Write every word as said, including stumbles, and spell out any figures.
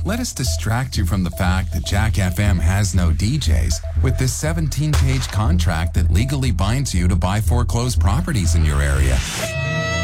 Let us distract you from the fact that Jack F M has no D Js with this seventeen-page contract that legally binds you to buy foreclosed properties in your area.